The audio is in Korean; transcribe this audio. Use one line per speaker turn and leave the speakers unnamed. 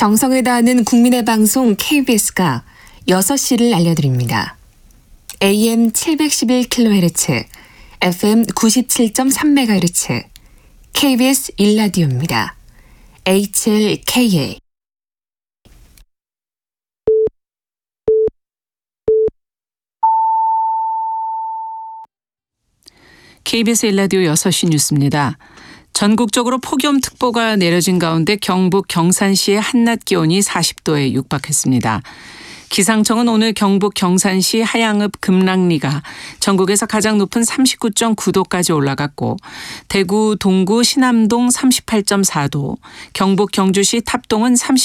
정성을 다하는 국민의 방송 KBS가 6시를 알려드립니다. AM 711kHz, FM 97.3MHz, KBS 1라디오입니다. HLKA.
KBS 1라디오 6시 뉴스입니다. 전국적으로 폭염특보가 내려진 가운데 경북 경산시의 한낮 기온이 40도에 육박했습니다. 기상청은 오늘 경북 경산시 하양읍 금락리가 전국에서 가장 높은 39.9도까지 올라갔고, 대구 동구 신암동 38.4도, 경북 경주시 탑동은